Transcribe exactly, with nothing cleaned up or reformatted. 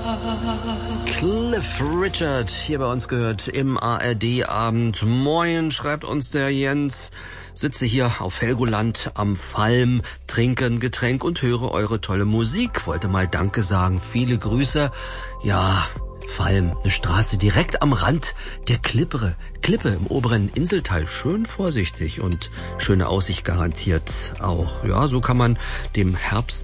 Cliff Richard, hier bei uns gehört im A R D-Abend. Moin, schreibt uns der Jens. Sitze hier auf Helgoland am Falm, trinke ein Getränk und höre eure tolle Musik. Wollte mal Danke sagen, viele Grüße. Ja, Falm, eine Straße direkt am Rand der Klippe, Klippe im oberen Inselteil. Schön vorsichtig und schöne Aussicht garantiert auch. Ja, so kann man dem Herbst